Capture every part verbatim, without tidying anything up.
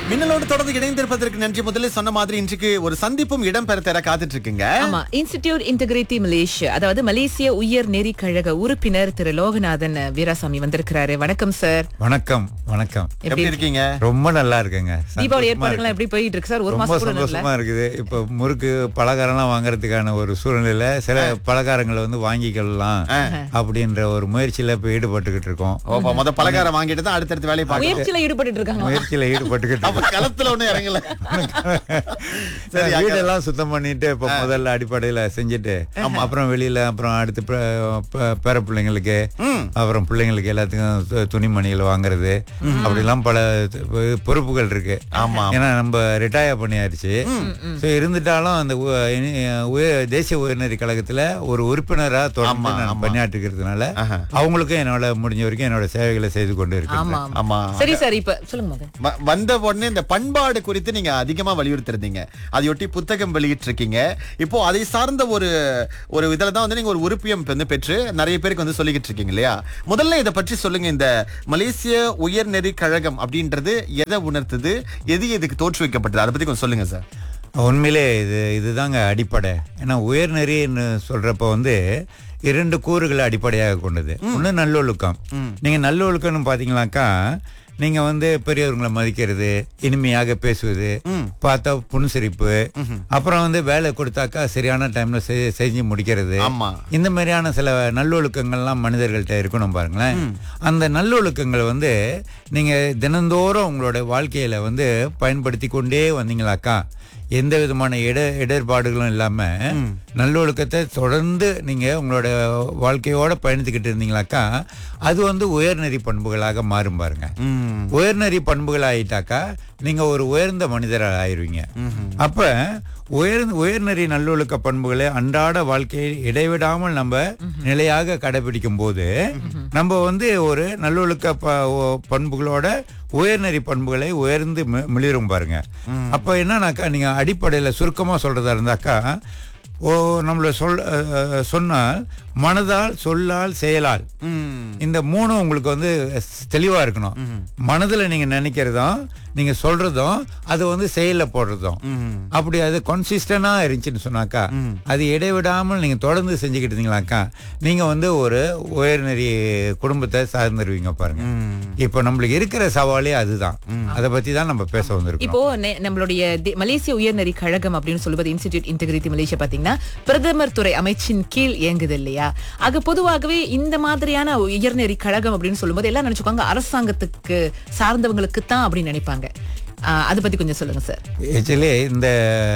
மின்னலோடு தொடர்ந்து இணைந்திருப்பதற்கு நன்றி. முதல்ல சொன்ன மாதிரி இன்றைக்கு ஒரு சந்திப்பும் இடம்பெற தர காத்துட்டு இருக்குங்க. ஆமா, இன்ஸ்டிடியூட் இன்டெகிரிட்டி மலேசியா, அதாவது மலேசிய உயர் நெறி கழக உறுப்பினர் திரு லோகநாதன் வீராசாமி வந்திருக்கிறாரு. வணக்கம் சார். வணக்கம் வணக்கம். எப்படி இருக்கீங்க? ரொம்ப நல்லா இருக்குங்க. தீபாவளி ஏற்பாடுகள் எப்படி போயிட்டு இருக்கு சார்? ஒரு ரொம்ப மாசம் கூட சந்தோஷமா இருக்குது. இப்ப முறுக்கு பலகாரம்லாம் வாங்குறதுக்கான ஒரு சூழ்நிலையில சில பலகாரங்களை வந்து வாங்கிக்கலாம் அப்படின்ற ஒரு முயற்சியில இப்ப ஈடுபட்டுக்கிட்டு இருக்கோம். ஓ, முத பலகாரம் வாங்கிட்டு தான் அடுத்தடுத்து வேலையை பார்க்க முயற்சியில ஈடுபட்டு இருக்காங்க. முயற்சியில ஈடுபட்டுக்கிட்டு இருக்கோம். களத்துல ஒண்ணு இறங்கல. சரி, வீடெல்லாம் சுத்தம் பண்ணிட்டு இப்ப முதல்ல அடிப்படையில செஞ்சுட்டு அப்புறம் வெளியில அப்புறம் அடுத்து பேர பிள்ளைங்களுக்கு அப்புறம் பிள்ளைங்களுக்கு எல்லாத்துக்கும் து- துணிமணிகள் வாங்குறது அப்படிலாம் பல பொறுப்புகள் இருக்கு. ஆமா. ஏன்னா நம்ம ரிட்டையர் பண்ணியாச்சு. சோ இருந்துட்டாலும் அந்த உ- இனி- உய- தேசிய உயர்நெறி கழகத்துல ஒரு உறுப்பினரா தொடர்ந்து நான் பணியாற்றுகிறதுனால அவங்களுக்கும் என்னோட முடிஞ்ச வரைக்கும் என்னோட சேவைகளை செய்து கொண்டு இருக்கேன். ஆமா ஆமா. சரி சார், இப்ப சொல்லுங்க மகன். வ- வந்த உடனே இந்த பண்பாடு குறித்து நீங்க அதிகமா வலியுறுத்திருந்தீங்க. அதையொட்டி புத்தகம் வெளியிட்டு இருக்கீங்க. இப்போ அதை சார்ந்த ஒரு ஒரு இதுல தான் வந்து நீங்க ஒரு உறுப்பியம் வந்து பெற்று நிறைய பேருக்கு வந்து சொல்லிக்கிட்டு இருக்கீங்க இல்லையா? முதல்ல இதை பற்றி சொல்லுங்க. இந்த மலேசிய உயர்நெறி கழகம் அப்படின்றது எதை உணர்த்துது, எது எதுக்கு தோற்றுவிக்கப்பட்டது, அதை பத்தி கொஞ்சம் சொல்லுங்க சார். உண்மையிலே இது இதுதாங்க அடிப்படை. ஏன்னா உயர்நெறின்னு சொல்றப்ப வந்து இரண்டு கூறுகளை அடிப்படையாக கொண்டது. ஒண்ணு நல்லொழுக்கம். நீங்க நல்லொழுக்கம்னு பாத்தீங்கன்னாக்கா நீங்க வந்து பெரியவர்களை மதிக்கிறது, இனிமையாக பேசுவது, பார்த்தா புன்சிரிப்பு, அப்புறம் வந்து வேலை கொடுத்தாக்கா சரியான டைம்ல செ- செஞ்சு முடிக்கிறது. ஆமா. இந்த மாதிரியான சில நல்லொழுக்கங்கள்லாம் மனிதர்கள்ட்ட இருக்கணும் பாருங்களேன். அந்த நல்லொழுக்கங்கள் வந்து நீங்க தினந்தோறும் உங்களோட வாழ்க்கையில வந்து பயன்படுத்தி கொண்டே வந்தீங்களாக்கா எந்த விதமான இட இடர்பாடுகளும் இல்லாம நல்லொழுக்கத்தை தொடர்ந்து நீங்க உங்களோட வாழ்க்கையோட பயணித்துக்கிட்டு இருந்தீங்களாக்கா அது வந்து உயர்நெறி பண்புகளாக மாறும் பாருங்க. உயர்நெறி பண்புகள் ஆயிட்டாக்கா நீங்க ஒரு உயர்ந்த மனிதர் ஆயிருவீங்க. அப்ப உயர் உயர்நெறி நல்லொழுக்க பண்புகளை அன்றாட வாழ்க்கையை இடைவிடாமல் நம்ம நிலையாக கடைபிடிக்கும் போது நம்ம வந்து ஒரு நல்லொழுக்க ப- ஓ- பண்புகளோட உயர்நெறி பண்புகளை உயர்ந்து மி- மிளிரும் பாருங்க. அப்ப என்னன்னாக்கா நீங்க அடிப்படையில சுருக்கமா சொல்றதா இருந்தாக்கா ஓ நம்மள சொல் அஹ், சொன்னால் மனதால், சொல்லால், செயலால் இந்த மூணும் உங்களுக்கு வந்து தெளிவா இருக்கணும். மனதுல நீங்க நினைக்கிறதும் நீங்க சொல்றதும் அது வந்து செயல்ல போடுறதும் அப்படி அது கன்சிஸ்டன்டா இருந்துச்சுன்னு சொன்னாக்கா அது இடைவிடாமல் நீங்க தொடர்ந்து செஞ்சுக்கிட்டு இருந்தீங்களாக்கா நீங்க வந்து ஒரு உயர்நெறி குடும்பத்தை சார்ந்துருவீங்க பாருங்க. இப்ப நம்மளுக்கு இருக்கிற சவாலே அதுதான். அதை பத்தி தான் நம்ம பேச வந்திருக்கோம். இப்போ நெ- நம்மளுடைய தி- மலேசிய உயர்நெறி கழகம் அப்படின்னு சொல்லுவது இன்ஸ்டிடியூட் இன்டெகிரிட்டி மலேசியா பாத்தீங்கன்னா பிரதமர் துறை அமைச்சின் கீழ் இயங்குது இல்லையா? ஆக பொதுவாகவே இந்த மாதிரியான உயர்நெறி கழகம் அப்படின்னு சொல்லும்போது எல்லாம் நினைச்சுக்கோங்க அரசாங்கத்துக்கு சார்ந்தவங்களுக்கு தான் அப்படின்னு நினைப்பாங்க. ஆஹ் அதை பத்தி கொஞ்சம் சொல்லுங்க சார். ஆக்சுவலி இந்த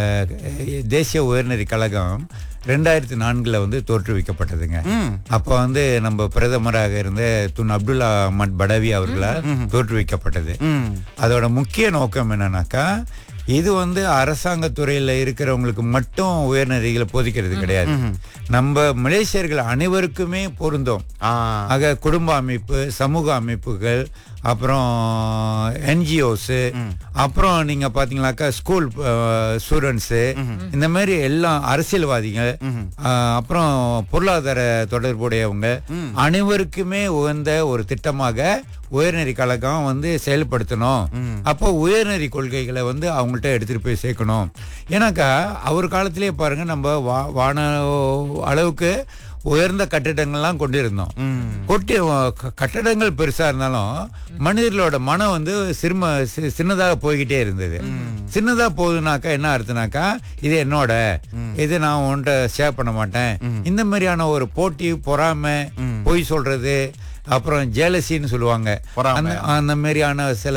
தேசிய உயர்நெறி கழகம் ரெண்டாயிரத்தி நான்குல வந்து தோற்றுவிக்கப்பட்டதுங்க. அப்ப வந்து நம்ம பிரதமராக இருந்த துன் அப்துல்லா அஹ்மத் படவி அவர்களால் தோற்றுவிக்கப்பட்டது. அதோட முக்கிய நோக்கம் என்னன்னாக்கா இது வந்து அரசாங்க துறையில இருக்கிறவங்களுக்கு மட்டும் உயர்நெறிகளை போதிக்கிறது கிடையாது. நம்ம மலேசியர்கள் அனைவருக்குமே பொருந்தும். ஆக குடும்ப அமைப்பு, சமூக அமைப்புகள், அப்புறம் என்ஜிஓஸ், அப்புறம் நீங்க பாத்தீங்கன்னாக்கா ஸ்கூல் ஸ்டூடெண்ட்ஸ், இந்த மாதிரி எல்லாம் அரசியல்வாதிகள், அஹ், அப்புறம் பொருளாதார தொடர்புடையவங்க அனைவருக்குமே உகந்த ஒரு திட்டமாக உயர்நெறி கழகம் வந்து செயல்படுத்தணும். அப்போ உயர்நெறி கொள்கைகளை வந்து அவங்கள்ட்ட எடுத்துட்டு போய் சேர்க்கணும். ஏன்னாக்கா அவர் காலத்திலேயே பாருங்க நம்ம வா- வான அளவுக்கு உயர்ந்த கட்டிடங்கள்லாம் கொண்டிருந்தோம். கொட்டி க- கட்டடங்கள் பெருசா இருந்தாலும் மனிதர்களோட மனம் வந்து சிறும சி- சின்னதாக போய்கிட்டே இருந்தது. சின்னதா போகுதுனாக்கா என்ன அர்த்தம்னாக்கா இது என்னோட, இது நான் உன்கிட்ட ஷேர் பண்ண மாட்டேன், இந்த மாதிரியான ஒரு போட்டி, பொறாமை, பொய் சொல்றது, அப்புறம் ஜெலசின்னு சொல்லுவாங்க. பொறாமை. அந்த அந்த மாதிரியான சில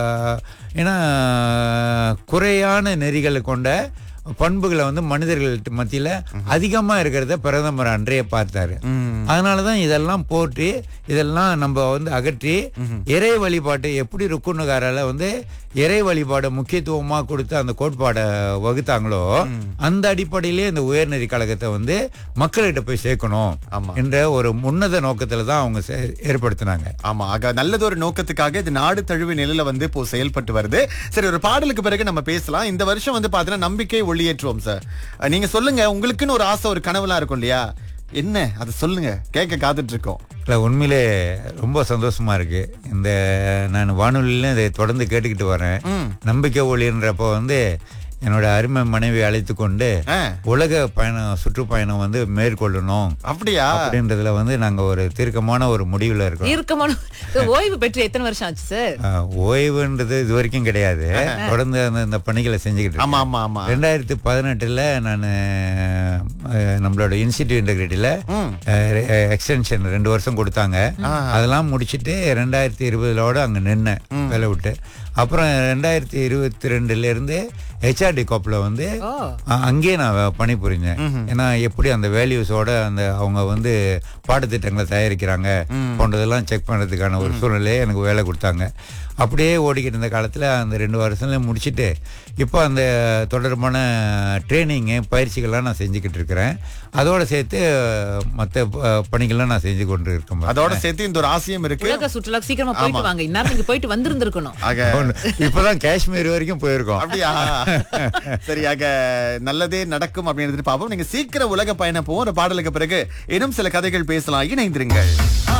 ஏன்னா குறையான நெறிகளை கொண்ட பண்புகளை வந்து மனிதர்கள் மத்தியில அதிகமா இருக்கிறத பிரதமர் அன்றைய பார்த்தாரு. அதனாலதான் இதெல்லாம் போற்றி இதெல்லாம் நம்ம வந்து அகற்றி இறை வழிபாட்டை எப்படி ருக்குனுகாரால வந்து இறை வழிபாட முக்கியத்துவமா கொடுத்து அந்த கோட்பாடை வகுத்தாங்களோ அந்த அடிப்படையிலே இந்த உயர்நெறி கழகத்தை வந்து மக்கள்கிட்ட போய் சேர்க்கணும் என்ற ஒரு உன்னத நோக்கத்துல தான் அவங்க செ- ஏற்படுத்தினாங்க. ஆமா, ஆக நல்லதொரு நோக்கத்துக்காக இது நாடு தழுவிய நிலையில வந்து இப்போ செயல்பட்டு வருது. சரி, ஒரு பாடலுக்கு பிறகு நம்ம பேசலாம். இந்த வருஷம் வந்து பாத்தீங்கன்னா நம்பிக்கை ஒளியேற்றுவோம் சார். நீங்க சொல்லுங்க, உங்களுக்குன்னு ஒரு ஆசை, ஒரு கனவுலாம் இருக்கும் இல்லையா? என்ன அதை சொல்லுங்க, கேட்க காத்துட்டு இருக்கோம். இல்லை, உண்மையிலே ரொம்ப சந்தோஷமா இருக்கு. இந்த நான் வானொலியில இதை தொடர்ந்து கேட்டுக்கிட்டு வரேன். நம்பிக்கை ஒளின்றப்போ வந்து என்னோட அருமை மனைவி அழைத்து கொண்டு ஆ. உலக பயணம் சுற்றுப்பயணம் வந்து மேற்கொள்ளணும் அப்படியா? அப்படின்றதுல வந்து நாங்க ஒரு தீர்க்கமான ஒரு முடிவுல இருக்கோம். தீர்க்கமான ஓய்வு பெற்று எத்தனை வருஷம் ஆச்சு சார்? ஆஹ், ஓய்வுன்றது இது வரைக்கும் கிடையாது. தொடர்ந்து அந்த இந்த பணிகளை செஞ்சுக்கிட்டு ஆமா இருக்கேன். ஆமா ஆமா. ரெண்டாயிரத்தி பதினெட்டுல நான் நம்மளோட இன்ஸ்டிடியூட் இன்டெகிரிட்டியில எக்ஸ்டென்ஷன் ரெண்டு வருஷம் கொடுத்தாங்க. அதெல்லாம் முடிச்சுட்டு ரெண்டாயிரத்தி இருபதுலோட அங்க நின்னேன் வேலை விட்டு. அப்புறம் ரெண்டாயிரத்தி இருபத்தி ரெண்டுல இருந்து ஹெச்ஆர்டி கோப்ல வந்து அ- அங்கேயே நான் வே- பணிபுரிஞ்சேன். ஏன்னா எப்படி அந்த வேல்யூஸோட அந்த அவங்க வந்து பாடத்திட்டங்களை தயாரிக்கிறாங்க போன்றதெல்லாம் செக் பண்றதுக்கான ஒரு சூழ்நிலையை எனக்கு வேலை கொடுத்தாங்க. அப்படியே ஓடிக்கிட்டு இருந்த காலத்துல அந்த ரெண்டு வருஷத்துல முடிச்சுட்டு இப்போ அந்த தொடர்பான ட்ரைனிங்கு பயிற்சிகள்லாம் நான் செஞ்சுக்கிட்டு இருக்கிறேன். அதோட சேர்த்து மற்ற பணிகள்லாம் நான் செஞ்சு கொண்டு இருக்கேன். அதோட சேர்த்து இந்த ஒரு ஆசையும் இருக்கு. உலக சுற்றுலா சீக்கிரமா போயிட்டு வாங்க. இந்நேரம் நீங்க போயிட்டு வந்திருந்திருக்கணும். ஆக இப்பதான் காஷ்மீர் வரைக்கும் போயிருக்கோம். அப்படியா? சரியாக நல்லதே நடக்கும் அப்படின்னு பார்ப்போம். நீங்க சீக்கிரம் உலக பயணம் போவோம். ஒரு பாடலுக்கு பிறகு இன்னும் சில கதைகள் பேசலாம். இணைந்திருங்கள்.